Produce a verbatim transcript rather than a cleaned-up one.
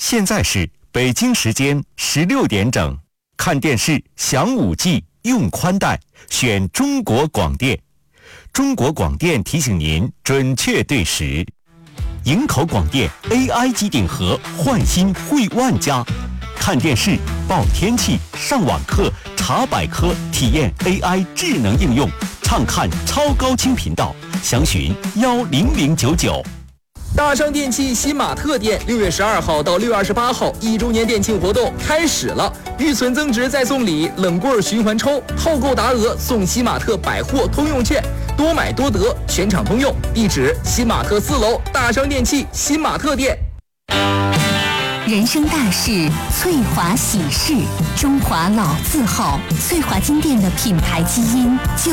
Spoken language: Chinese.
现在是北京时间十六点整，看电视享五 G 用宽带，选中国广电。中国广电提醒您准确对时。营口广电 A I 机顶盒换新惠万家。看电视、报天气、上网课、查百科，体验 A I 智能应用，畅看超高清频道，详询幺零零九九。 大商电器新玛特店六月十二号到六月二十八号一周年店庆活动开始了，预存增值再送礼，冷棍循环抽，后购达额送新玛特百货通用券，多买多得，全场通用。地址：新玛特四楼大商电器新玛特店。 人生大事，翠华喜事，中华老字号，翠华金店的品牌基因就